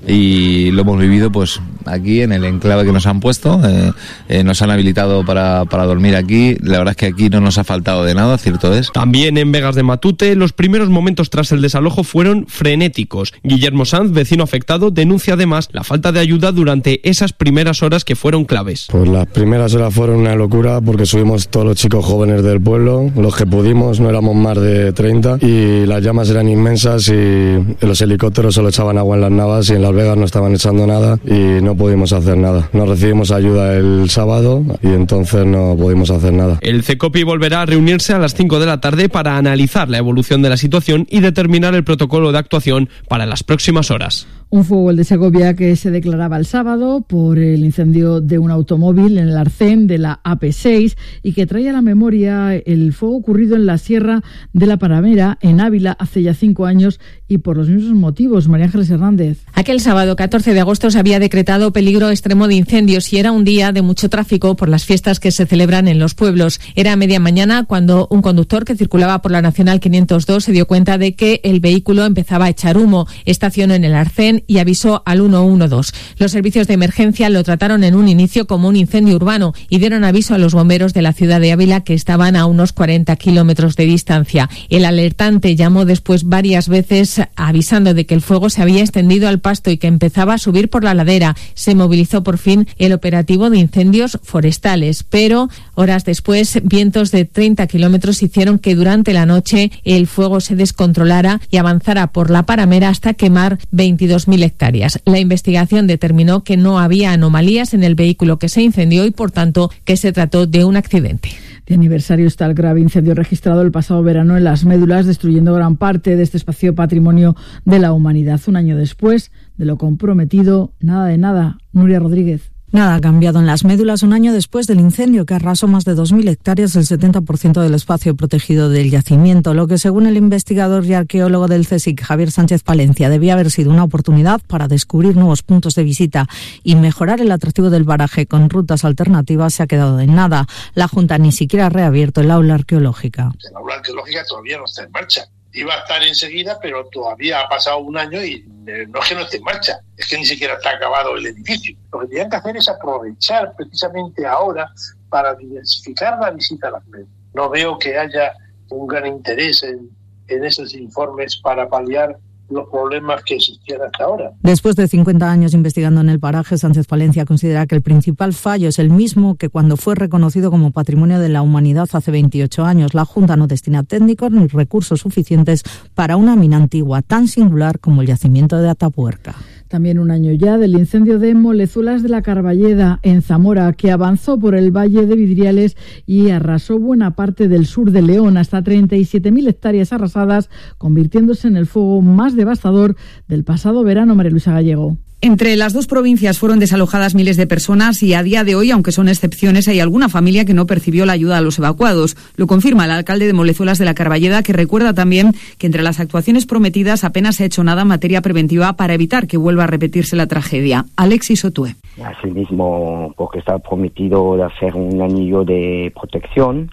Y lo hemos vivido pues aquí en el enclave que nos han puesto, eh, eh, nos han habilitado para, para dormir aquí. La verdad es que aquí no nos ha faltado de nada, cierto es. También en Vegas de Matute, los primeros momentos tras el desalojo fueron frenéticos. Guillermo Sanz, vecino afectado, denuncia además la falta de ayuda durante esas primeras horas que fueron claves. Pues las primeras horas fueron una locura porque subimos todos los chicos jóvenes del pueblo, los que pudimos, no éramos más de treinta, y las llamas eran inmensas y los helicópteros solo echaban agua en las navas y en Las Vegas no estaban echando nada y no pudimos hacer nada. No recibimos ayuda el sábado y entonces no pudimos hacer nada. El CECOPI volverá a reunirse a las cinco de la tarde para analizar la evolución de la situación y determinar el protocolo de actuación para las próximas horas. Un fuego, el de Segovia, que se declaraba el sábado por el incendio de un automóvil en el arcén de la A P seis y que trae a la memoria el fuego ocurrido en la Sierra de la Panamera, en Ávila, hace ya cinco años y por los mismos motivos. María Ángeles Hernández. Aquel sábado catorce de agosto se había decretado peligro extremo de incendios y era un día de mucho tráfico por las fiestas que se celebran en los pueblos. Era a media mañana cuando un conductor que circulaba por la Nacional quinientos dos se dio cuenta de que el vehículo empezaba a echar humo. Estacionó en el arcén y avisó al uno uno dos. Los servicios de emergencia lo trataron en un inicio como un incendio urbano y dieron aviso a los bomberos de la ciudad de Ávila, que estaban a unos cuarenta kilómetros de distancia. El alertante llamó después varias veces avisando de que el fuego se había extendido al pasto y que empezaba a subir por la ladera. Se movilizó por fin el operativo de incendios forestales, pero horas después vientos de treinta kilómetros hicieron que durante la noche el fuego se descontrolara y avanzara por la Panamera hasta quemar veintidós mil hectáreas. La investigación determinó que no había anomalías en el vehículo que se incendió y, por tanto, que se trató de un accidente. De aniversario está el grave incendio registrado el pasado verano en Las Médulas, destruyendo gran parte de este espacio patrimonio de la humanidad. Un año después de lo comprometido, nada de nada. Nuria Rodríguez. Nada ha cambiado en Las Médulas un año después del incendio que arrasó más de dos mil hectáreas, el setenta por ciento del espacio protegido del yacimiento, lo que, según el investigador y arqueólogo del CSIC, Javier Sánchez Palencia, debía haber sido una oportunidad para descubrir nuevos puntos de visita y mejorar el atractivo del paraje con rutas alternativas, se ha quedado en nada. La Junta ni siquiera ha reabierto el aula arqueológica. El aula arqueológica todavía no está en marcha. Iba a estar enseguida, pero todavía ha pasado un año y no es que no esté en marcha, es que ni siquiera está acabado el edificio. Lo que tenían que hacer es aprovechar precisamente ahora para diversificar la visita a Las Médulas. No veo que haya un gran interés en, en esos informes para paliar los problemas que existían hasta ahora. Después de cincuenta años investigando en el paraje, Sánchez Palencia considera que el principal fallo es el mismo que cuando fue reconocido como Patrimonio de la Humanidad hace veintiocho años. La Junta no destina técnicos ni recursos suficientes para una mina antigua tan singular como el yacimiento de Atapuerca. También un año ya del incendio de Molezuelas de la Carballeda, en Zamora, que avanzó por el Valle de Vidriales y arrasó buena parte del sur de León, hasta treinta y siete mil hectáreas arrasadas, convirtiéndose en el fuego más devastador del pasado verano. María Luisa Gallego. Entre las dos provincias fueron desalojadas miles de personas y a día de hoy, aunque son excepciones, hay alguna familia que no percibió la ayuda a los evacuados. Lo confirma el alcalde de Molezuelas de la Carballeda, que recuerda también que entre las actuaciones prometidas apenas se ha hecho nada en materia preventiva para evitar que vuelva a repetirse la tragedia. Alexis Otue. Asimismo, porque estaba prometido de hacer un anillo de protección,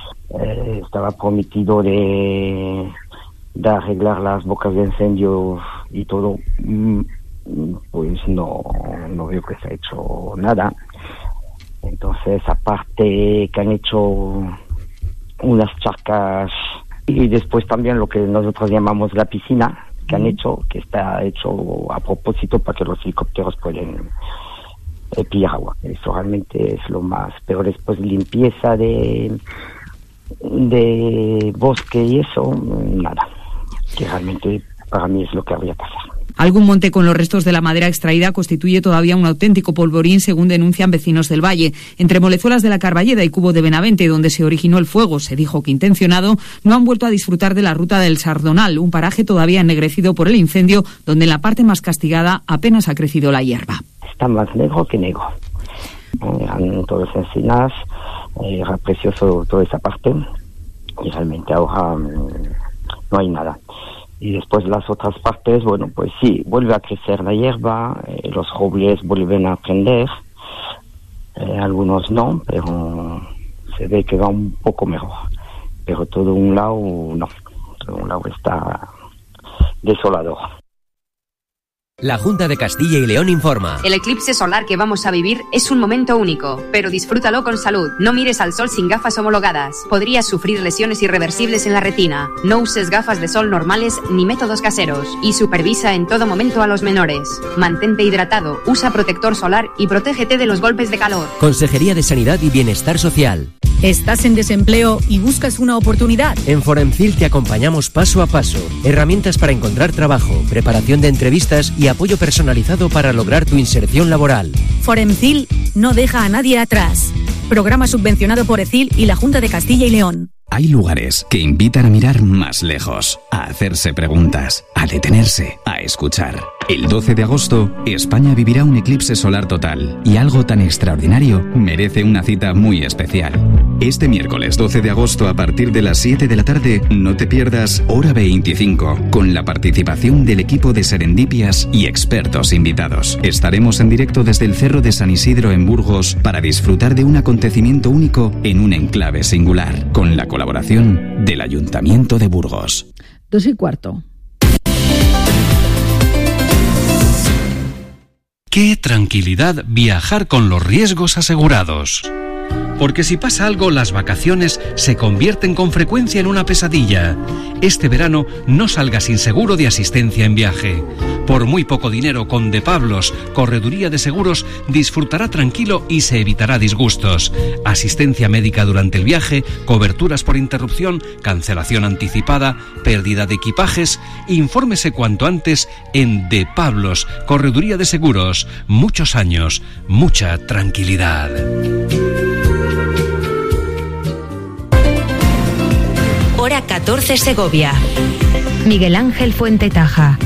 eh, estaba prometido de, de arreglar las bocas de incendio y todo. Mm, pues no, no veo que se ha hecho nada. Entonces, aparte que han hecho unas charcas y después también lo que nosotros llamamos la piscina, que han hecho, que está hecho a propósito para que los helicópteros puedan eh, pillar agua. Eso realmente es lo más. Pero después limpieza de de bosque y eso, nada. Que realmente para mí es lo que habría que hacer. Algún monte con los restos de la madera extraída constituye todavía un auténtico polvorín, según denuncian vecinos del valle. Entre Molezuelas de la Carballeda y Cubo de Benavente, donde se originó el fuego, se dijo que intencionado, no han vuelto a disfrutar de la ruta del Sardonal, un paraje todavía ennegrecido por el incendio, donde en la parte más castigada apenas ha crecido la hierba. Está más negro que negro. Eran todas encinas, era precioso toda esa parte, y realmente ahora mmm, no hay nada. Y después las otras partes, bueno, pues sí, vuelve a crecer la hierba, eh, los robles vuelven a prender, eh, algunos no, pero se ve que va un poco mejor. Pero todo un lado, no, todo un lado está desolador. La Junta de Castilla y León informa. El eclipse solar que vamos a vivir es un momento único, pero disfrútalo con salud. No mires al sol sin gafas homologadas. Podrías sufrir lesiones irreversibles en la retina. No uses gafas de sol normales ni métodos caseros. Y supervisa en todo momento a los menores. Mantente hidratado, usa protector solar y protégete de los golpes de calor. Consejería de Sanidad y Bienestar Social. ¿Estás en desempleo y buscas una oportunidad? En Foremcil te acompañamos paso a paso. Herramientas para encontrar trabajo, preparación de entrevistas y apoyo personalizado para lograr tu inserción laboral. Foremcil no deja a nadie atrás. Programa subvencionado por ECIL y la Junta de Castilla y León. Hay lugares que invitan a mirar más lejos, a hacerse preguntas, a detenerse, a escuchar. El doce de agosto, España vivirá un eclipse solar total y algo tan extraordinario merece una cita muy especial. Este miércoles doce de agosto a partir de las siete de la tarde, no te pierdas Hora veinticinco, con la participación del equipo de Serendipias y expertos invitados. Estaremos en directo desde el Cerro de San Isidro en Burgos para disfrutar de un acontecimiento único en un enclave singular, con la colaboración del Ayuntamiento de Burgos. Dos y cuarto. Qué tranquilidad viajar con los riesgos asegurados. Porque si pasa algo, las vacaciones se convierten con frecuencia en una pesadilla. Este verano no salga sin seguro de asistencia en viaje. Por muy poco dinero, con De Pablos, Correduría de Seguros, disfrutará tranquilo y se evitará disgustos. Asistencia médica durante el viaje, coberturas por interrupción, cancelación anticipada, pérdida de equipajes. Infórmese cuanto antes en De Pablos, Correduría de Seguros. Muchos años, mucha tranquilidad. Hora catorce Segovia. Miguel Ángel Fuentetaja.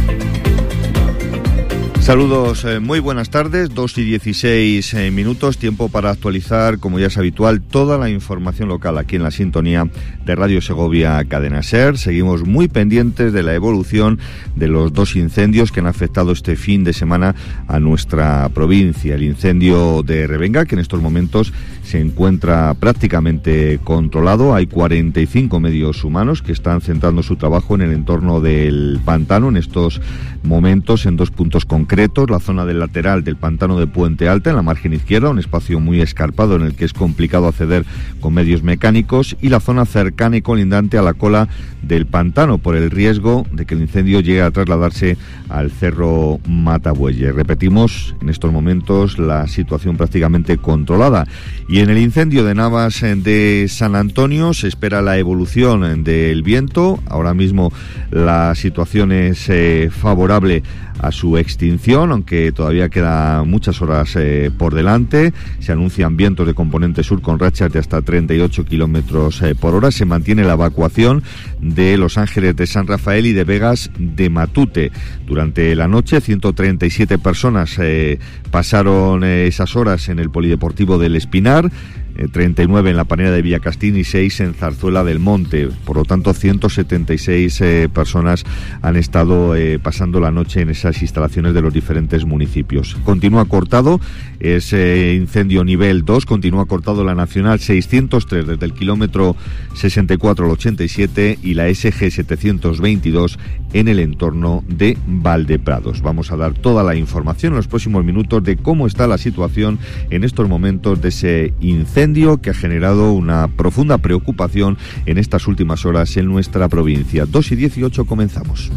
Saludos, eh, muy buenas tardes, dos y dieciséis eh, minutos, tiempo para actualizar, como ya es habitual, toda la información local aquí en la sintonía de Radio Segovia Cadena Ser. Seguimos muy pendientes de la evolución de los dos incendios que han afectado este fin de semana a nuestra provincia. El incendio de Revenga, que en estos momentos se encuentra prácticamente controlado. Hay cuarenta y cinco medios humanos que están centrando su trabajo en el entorno del pantano en estos momentos, en dos puntos concretos. La zona del lateral del pantano de Puente Alta, en la margen izquierda, un espacio muy escarpado en el que es complicado acceder con medios mecánicos, y la zona cercana y colindante a la cola del pantano, por el riesgo de que el incendio llegue a trasladarse al cerro Matabuelle. Repetimos, en estos momentos la situación prácticamente controlada. Y en el incendio de Navas de San Antonio se espera la evolución del viento. Ahora mismo la situación es eh, favorable a su extinción, aunque todavía quedan muchas horas eh, por delante. Se anuncian vientos de componente sur con rachas de hasta treinta y ocho kilómetros eh, por hora. Se mantiene la evacuación de Los Ángeles de San Rafael y de Vegas de Matute. Durante la noche, ciento treinta y siete personas eh, pasaron eh, esas horas en el Polideportivo del Espinar, eh, treinta y nueve en la Panera de Villacastín y seis en Zarzuela del Monte. Por lo tanto, ciento setenta y seis eh, personas han estado eh, pasando la noche en esas instalaciones de los diferentes municipios. Continúa cortado, es eh, incendio nivel dos, continúa cortado la Nacional seiscientos tres desde el kilómetro sesenta y cuatro al ochenta y siete y la S G setecientos veintidós en el entorno de Valdeprados. Vamos a dar toda la información en los próximos minutos de cómo está la situación en estos momentos de ese incendio que ha generado una profunda preocupación en estas últimas horas en nuestra provincia. dos y dieciocho, comenzamos.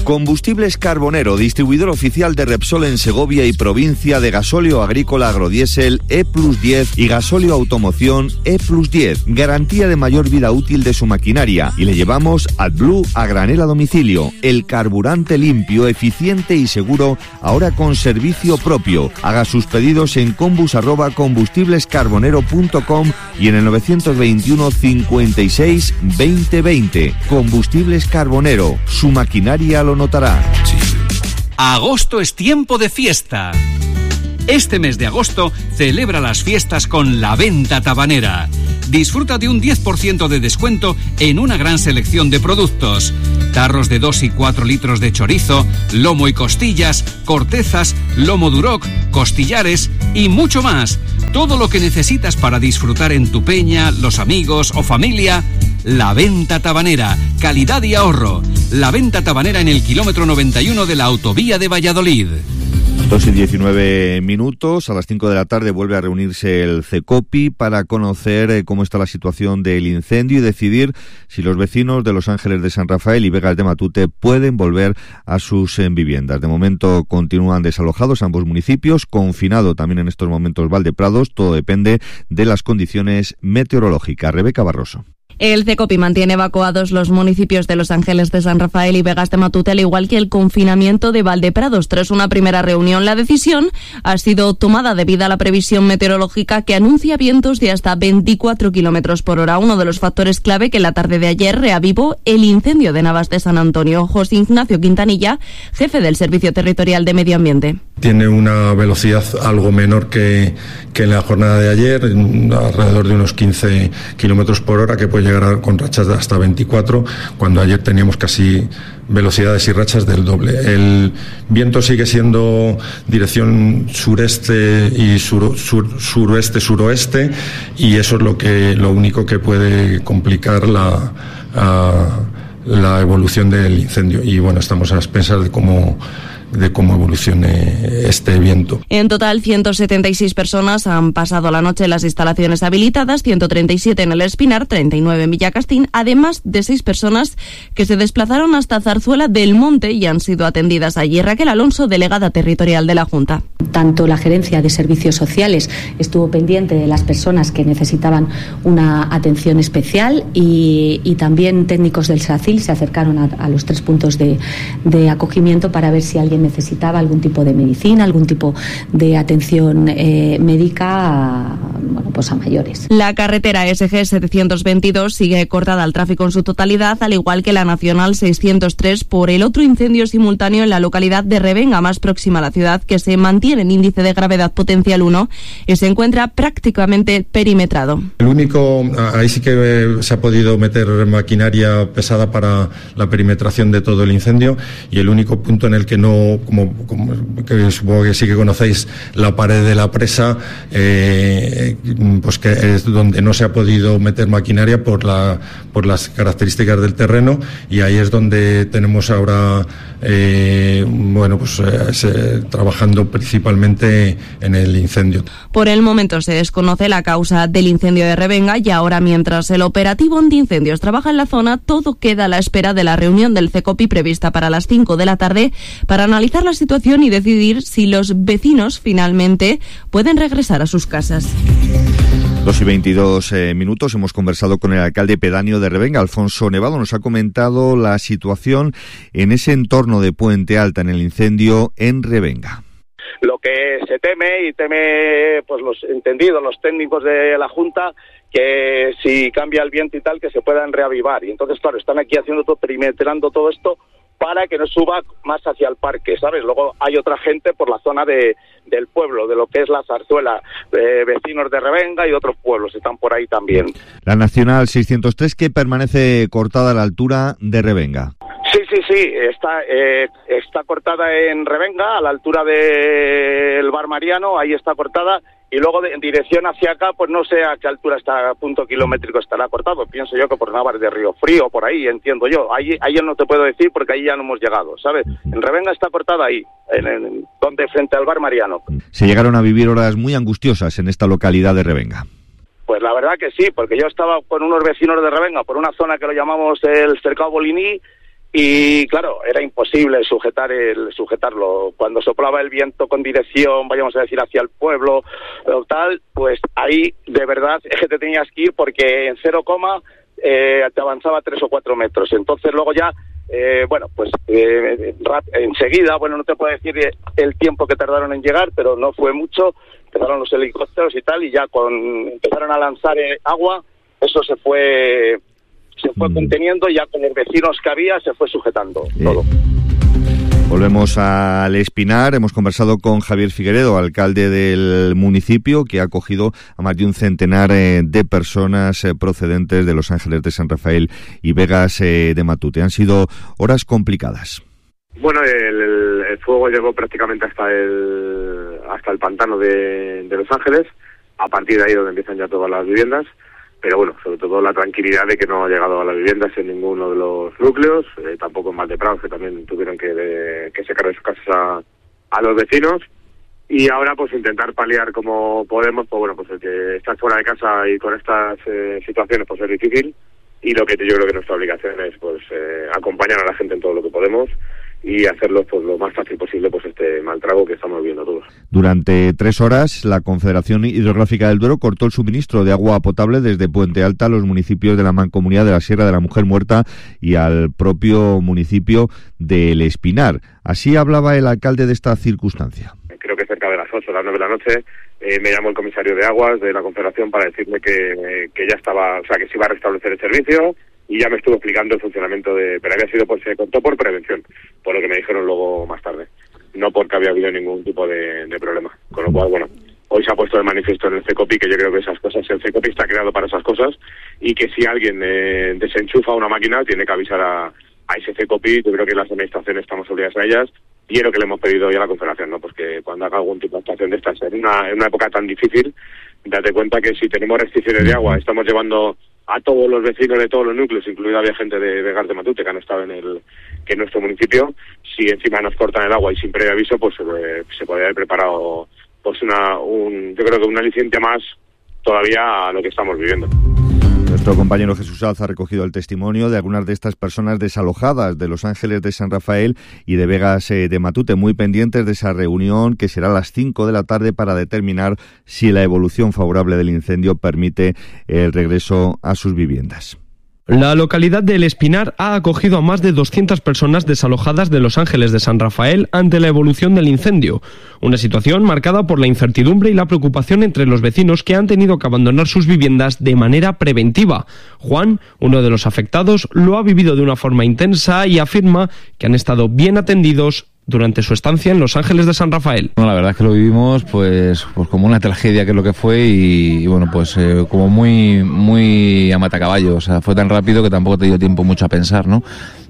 Combustibles Carbonero, distribuidor oficial de Repsol en Segovia y provincia, de gasóleo agrícola agrodiesel E plus diez y gasóleo automoción E plus diez. Garantía de mayor vida útil de su maquinaria. Y le llevamos AdBlue a granel a domicilio. El carburante limpio, eficiente y seguro, ahora con servicio propio. Haga sus pedidos en combus arroba combustiblescarbonero punto com y en el novecientos veintiuno cincuenta y seis veinte veinte. Combustibles Carbonero, su maquinaria lo notará. Agosto es tiempo de fiesta. Este mes de agosto celebra las fiestas con La Venta Tabanera. Disfruta de un diez por ciento de descuento en una gran selección de productos. Tarros de dos y cuatro litros de chorizo, lomo y costillas, cortezas, lomo duroc, costillares y mucho más. Todo lo que necesitas para disfrutar en tu peña, los amigos o familia. La Venta Tabanera, calidad y ahorro. La Venta Tabanera en el kilómetro noventa y uno de la autovía de Valladolid. dos y diecinueve minutos, a las cinco de la tarde vuelve a reunirse el CECOPI para conocer eh, cómo está la situación del incendio y decidir si los vecinos de Los Ángeles de San Rafael y Vegas de Matute pueden volver a sus eh, viviendas. De momento continúan desalojados ambos municipios, confinado también en estos momentos Valdeprados, todo depende de las condiciones meteorológicas. Rebeca Barroso. El CECOPI mantiene evacuados los municipios de Los Ángeles de San Rafael y Vegas de Matute, al igual que el confinamiento de Valdeprados. Tras una primera reunión, la decisión ha sido tomada debido a la previsión meteorológica que anuncia vientos de hasta veinticuatro kilómetros por hora, uno de los factores clave que la tarde de ayer reavivó el incendio de Navas de San Antonio. José Ignacio Quintanilla, jefe del Servicio Territorial de Medio Ambiente. Tiene una velocidad algo menor que, que en la jornada de ayer, alrededor de unos quince kilómetros por hora, que puede llegar a, con rachas de hasta veinticuatro, cuando ayer teníamos casi velocidades y rachas del doble. El viento sigue siendo dirección sureste y sur, sur, suroeste, suroeste, y eso es lo que lo único que puede complicar la, a, la evolución del incendio. Y bueno, estamos a expensas de cómo de cómo evolucione este viento. En total, ciento setenta y seis personas han pasado la noche en las instalaciones habilitadas, ciento treinta y siete en el Espinar, treinta y nueve en Villacastín, además de seis personas que se desplazaron hasta Zarzuela del Monte y han sido atendidas allí. Raquel Alonso, delegada territorial de la Junta. Tanto la Gerencia de Servicios Sociales estuvo pendiente de las personas que necesitaban una atención especial y, y también técnicos del SACIL se acercaron a, a los tres puntos de, de acogimiento para ver si alguien necesitaba algún tipo de medicina, algún tipo de atención eh, médica a, bueno, pues a mayores. La carretera S G setecientos veintidós sigue cortada al tráfico en su totalidad, al igual que la Nacional seiscientos tres, por el otro incendio simultáneo en la localidad de Revenga, más próxima a la ciudad, que se mantiene en índice de gravedad potencial uno y se encuentra prácticamente perimetrado. El único, ahí sí que se ha podido meter maquinaria pesada para la perimetración de todo el incendio, y el único punto en el que no Como, como que supongo que sí que conocéis, la pared de la presa, eh, pues que es donde no se ha podido meter maquinaria por la por las características del terreno, y ahí es donde tenemos ahora eh, bueno pues eh, se, trabajando principalmente en el incendio. Por el momento se desconoce la causa del incendio de Revenga, y ahora, mientras el operativo antiincendios trabaja en la zona, todo queda a la espera de la reunión del CECOPI prevista para las cinco de la tarde para analizar la situación y decidir si los vecinos finalmente pueden regresar a sus casas. Dos y veintidós eh, minutos, hemos conversado con el alcalde pedáneo de Revenga, Alfonso Nevado. Nos ha comentado la situación en ese entorno de Puente Alta, en el incendio en Revenga. Lo que se teme, y teme pues los entendidos, los técnicos de la Junta, que si cambia el viento y tal, que se puedan reavivar. Y entonces, claro, están aquí haciendo todo, perimetrando todo esto para que no suba más hacia el parque, ¿sabes? Luego hay otra gente por la zona de del pueblo, de lo que es la Zarzuela, eh, vecinos de Revenga y otros pueblos están por ahí también. La Nacional seiscientos tres, que permanece cortada a la altura de Revenga. Sí, sí, sí, está eh, está cortada en Revenga, a la altura del Bar Mariano, ahí está cortada. Y luego de, en dirección hacia acá, pues no sé a qué altura está, a punto kilométrico estará cortado. Pienso yo que por Navas de Río Frío, por ahí, entiendo yo. Ahí, ahí no te puedo decir porque ahí ya no hemos llegado, ¿sabes? En Revenga está cortada ahí, en, en, donde frente al Bar Mariano. Se llegaron a vivir horas muy angustiosas en esta localidad de Revenga. Pues la verdad que sí, porque yo estaba con unos vecinos de Revenga por una zona que lo llamamos el Cercado Boliní, y claro, era imposible sujetar el sujetarlo. Cuando soplaba el viento con dirección, vayamos a decir, hacia el pueblo o tal, pues ahí de verdad es que te tenías que ir, porque en cero coma eh, te avanzaba tres o cuatro metros. Entonces luego ya, eh, bueno, pues eh, rap, enseguida, bueno, no te puedo decir el tiempo que tardaron en llegar, pero no fue mucho, empezaron los helicópteros y tal, y ya con empezaron a lanzar eh, agua, eso se fue... se fue conteniendo, ya con los vecinos que había se fue sujetando eh. todo. Volvemos al Espinar. Hemos conversado con Javier Figueredo, alcalde del municipio, que ha acogido a más de un centenar eh, de personas eh, procedentes de Los Ángeles de San Rafael y Vegas eh, de Matute. Han sido horas complicadas. Bueno, el, el, el fuego llegó prácticamente hasta el hasta el pantano de, de Los Ángeles, a partir de ahí donde empiezan ya todas las viviendas. Pero bueno, sobre todo la tranquilidad de que no ha llegado a las viviendas en ninguno de los núcleos, eh, tampoco en Valdeprados, que también tuvieron que, de, que sacar de sus casas a, a los vecinos. Y ahora pues intentar paliar como podemos, pues bueno, pues el que estar fuera de casa y con estas eh, situaciones pues es difícil. Y lo que yo creo que nuestra obligación es pues eh, acompañar a la gente en todo lo que podemos y hacerlo pues lo más fácil posible pues este mal trago que estamos viendo todos. Durante tres horas, la Confederación Hidrográfica del Duero cortó el suministro de agua potable desde Puente Alta a los municipios de la Mancomunidad de la Sierra de la Mujer Muerta y al propio municipio del Espinar. Así hablaba el alcalde de esta circunstancia. Creo que cerca de las ocho, las nueve de la noche, eh, me llamó el comisario de aguas de la Confederación para decirme que, que ya estaba, o sea, que se iba a restablecer el servicio. Y ya me estuvo explicando el funcionamiento de... Pero había sido, pues se contó por prevención, por lo que me dijeron luego más tarde. No porque había habido ningún tipo de, de problema. Con lo cual, bueno, hoy se ha puesto de manifiesto en el CECOPI que yo creo que esas cosas... El CECOPI está creado para esas cosas y que si alguien eh, desenchufa una máquina tiene que avisar a, a ese CECOPI. Yo creo que las administraciones estamos obligadas a ellas y es lo que le hemos pedido hoy a la Confederación, ¿no? Pues que cuando haga algún tipo de actuación de estas en una, en una época tan difícil, date cuenta que si tenemos restricciones de agua, estamos llevando a todos los vecinos de todos los núcleos, incluida había gente de Vegas de Matute que han estado en el que en nuestro municipio, si encima nos cortan el agua y sin previo aviso, pues eh, se podría haber preparado pues una un yo creo que un aliciente más todavía a lo que estamos viviendo. Nuestro compañero Jesús Alza ha recogido el testimonio de algunas de estas personas desalojadas de Los Ángeles de San Rafael y de Vegas eh, de Matute, muy pendientes de esa reunión que será a las cinco de la tarde para determinar si la evolución favorable del incendio permite el regreso a sus viviendas. La localidad de El Espinar ha acogido a más de doscientas personas desalojadas de Los Ángeles de San Rafael ante la evolución del incendio. Una situación marcada por la incertidumbre y la preocupación entre los vecinos que han tenido que abandonar sus viviendas de manera preventiva. Juan, uno de los afectados, lo ha vivido de una forma intensa y afirma que han estado bien atendidos durante su estancia en Los Ángeles de San Rafael. Bueno, la verdad es que lo vivimos pues pues como una tragedia, que es lo que fue, y, y bueno, pues eh, como muy muy a matacaballo, o sea, fue tan rápido que tampoco te dio tiempo mucho a pensar, ¿no?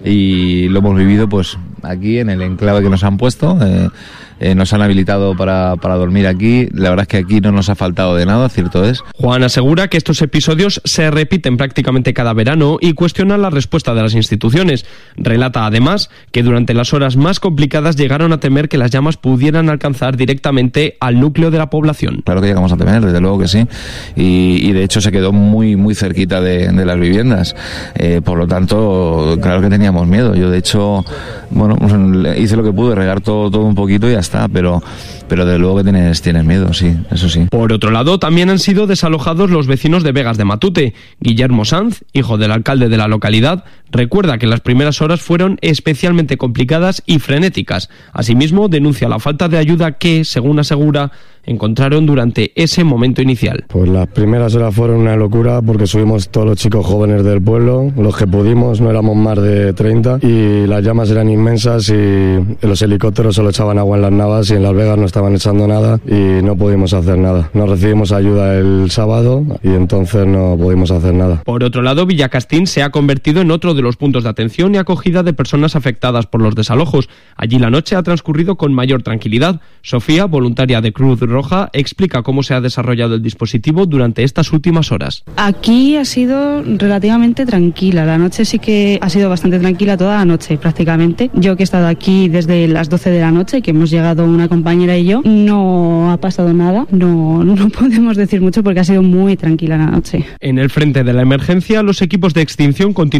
Y lo hemos vivido pues aquí en el enclave que nos han puesto, eh, eh, nos han habilitado para, para dormir aquí. La verdad es que aquí no nos ha faltado de nada, cierto es. Juan asegura que estos episodios se repiten prácticamente cada verano y cuestiona la respuesta de las instituciones. Relata además que durante las horas más complicadas llegaron a temer que las llamas pudieran alcanzar directamente al núcleo de la población. Claro que llegamos a temer, desde luego que sí, y, y de hecho se quedó muy muy cerquita de, de las viviendas, eh, por lo tanto, claro que teníamos miedo. Yo de hecho, bueno, hice lo que pude, regar todo, todo un poquito y ya está, pero pero desde luego que tienes, tienes miedo, sí, eso sí. Por otro lado, también han sido desalojados los vecinos de Vegas de Matute. Guillermo Sanz, hijo del alcalde de la localidad, recuerda que las primeras horas fueron especialmente complicadas y frenéticas. Asimismo, denuncia la falta de ayuda que, según asegura, encontraron durante ese momento inicial. Pues las primeras horas fueron una locura porque subimos todos los chicos jóvenes del pueblo, los que pudimos, no éramos más de treinta, y las llamas eran inmensas y los helicópteros solo echaban agua en las navas y en Las Vegas no estaban echando nada y no pudimos hacer nada. No recibimos ayuda el sábado y entonces no pudimos hacer nada. Por otro lado, Villacastín se ha convertido en otro de los puntos de atención y acogida de personas afectadas por los desalojos. Allí la noche ha transcurrido con mayor tranquilidad. Sofía, voluntaria de Cruz Roja, explica cómo se ha desarrollado el dispositivo durante estas últimas horas. Aquí ha sido relativamente tranquila. La noche sí que ha sido bastante tranquila, toda la noche prácticamente. Yo que he estado aquí desde las doce de la noche, que hemos llegado una compañera y yo, no ha pasado nada. No, no podemos decir mucho porque ha sido muy tranquila la noche. En el frente de la emergencia, los equipos de extinción continúan trabajando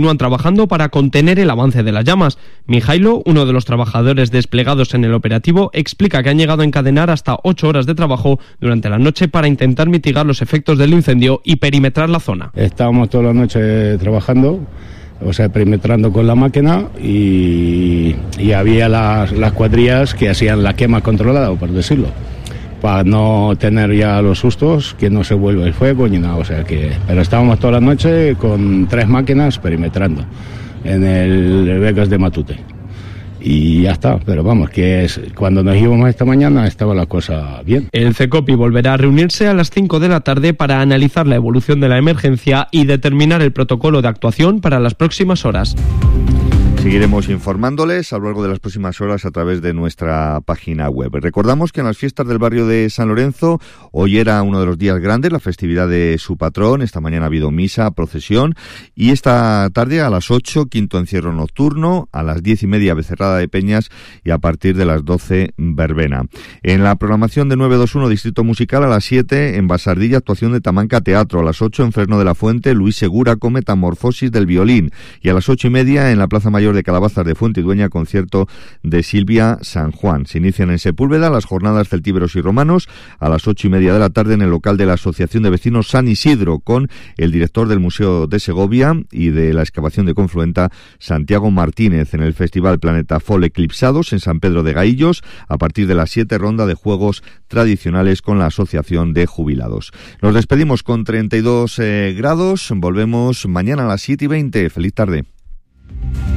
trabajando para contener el avance de las llamas. Mijailo, uno de los trabajadores desplegados en el operativo, explica que han llegado a encadenar hasta ocho horas de trabajo durante la noche para intentar mitigar los efectos del incendio y perimetrar la zona. Estábamos toda la noche trabajando, o sea, perimetrando con la máquina y, y había las, las cuadrillas que hacían la quema controlada, por decirlo, para no tener ya los sustos, que no se vuelva el fuego ni nada, o sea que... Pero estábamos toda la noche con tres máquinas perimetrando en el Vegas de Matute. Y ya está, pero vamos, que es cuando nos íbamos esta mañana estaba la cosa bien. El CECOPI volverá a reunirse a las cinco de la tarde para analizar la evolución de la emergencia y determinar el protocolo de actuación para las próximas horas. Seguiremos informándoles a lo largo de las próximas horas a través de nuestra página web. Recordamos que en las fiestas del barrio de San Lorenzo hoy era uno de los días grandes, la festividad de su patrón. Esta mañana ha habido misa, procesión y esta tarde a las ocho, quinto encierro nocturno, a las diez y media becerrada de peñas y a partir de las doce verbena. En la programación de nueve dos uno Distrito Musical a las siete en Basardilla actuación de Tamanca Teatro, a las ocho en Fresno de la Fuente Luis Segura con Metamorfosis del violín y a las ocho y media en la Plaza Mayor de Calabazas de Fuentidueña concierto de Silvia San Juan. Se inician en Sepúlveda las jornadas celtíberos y romanos a las ocho y media de la tarde en el local de la Asociación de Vecinos San Isidro con el director del Museo de Segovia y de la excavación de Confluenta, Santiago Martínez. En el Festival Planeta Folk Eclipsados en San Pedro de Gaillos a partir de las siete ronda de juegos tradicionales con la Asociación de Jubilados. Nos despedimos con treinta y dos eh, grados. Volvemos mañana a las siete y veinte. Feliz tarde.